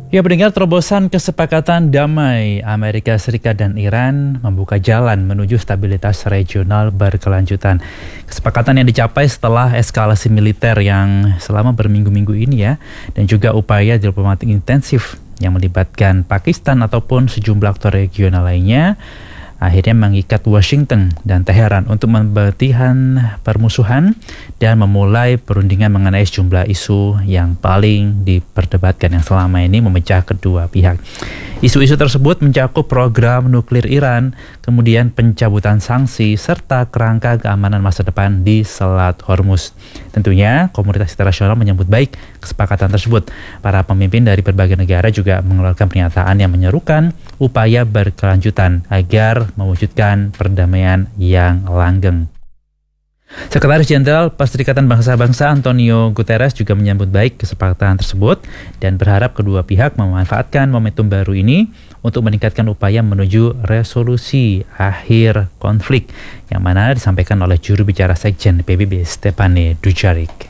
Ya, pendengar, terobosan kesepakatan damai Amerika Serikat dan Iran membuka jalan menuju stabilitas regional berkelanjutan. Kesepakatan yang dicapai setelah eskalasi militer yang selama berminggu-minggu ini ya, dan juga upaya diplomatik intensif yang melibatkan Pakistan ataupun sejumlah aktor regional lainnya, akhirnya mengikat Washington dan Teheran untuk membentikan permusuhan dan memulai perundingan mengenai sejumlah isu yang paling diperdebatkan yang selama ini memecah kedua pihak. Isu-isu tersebut mencakup program nuklir Iran, kemudian pencabutan sanksi, serta kerangka keamanan masa depan di Selat Hormuz. Tentunya komunitas internasional menyambut baik kesepakatan tersebut. Para pemimpin dari berbagai negara juga mengeluarkan pernyataan yang menyerukan upaya berkelanjutan agar mewujudkan perdamaian yang langgeng. Sekretaris Jenderal Perserikatan Bangsa-Bangsa Antonio Guterres juga menyambut baik kesepakatan tersebut dan berharap kedua pihak memanfaatkan momentum baru ini untuk meningkatkan upaya menuju resolusi akhir konflik yang mana disampaikan oleh juru bicara Sekjen PBB Stéphane Dujarric.